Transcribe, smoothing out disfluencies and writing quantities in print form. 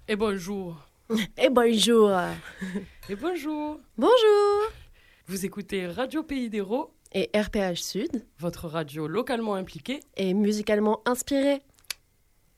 Et bonjour. Et bonjour. Et bonjour. Bonjour. Vous écoutez Radio Pays d'Hérault Et RPH Sud. Votre radio localement impliquée Et musicalement inspirée.